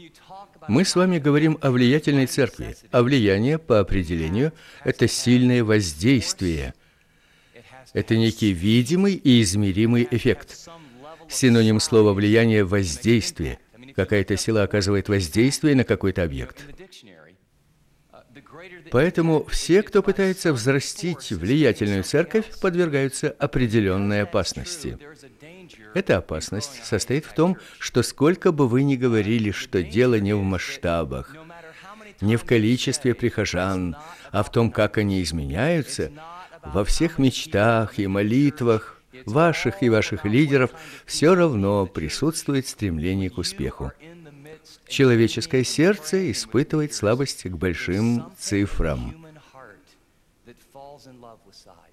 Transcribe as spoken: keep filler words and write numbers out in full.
Мы с вами говорим о влиятельной церкви, а влияние, по определению, это сильное воздействие. Это некий видимый и измеримый эффект. Синоним слова «влияние» — воздействие. Какая-то сила оказывает воздействие на какой-то объект. Поэтому все, кто пытается взрастить влиятельную церковь, подвергаются определенной опасности. Эта опасность состоит в том, что сколько бы вы ни говорили, что дело не в масштабах, не в количестве прихожан, а в том, как они изменяются, во всех мечтах и молитвах ваших и ваших лидеров все равно присутствует стремление к успеху. Человеческое сердце испытывает слабость к большим цифрам.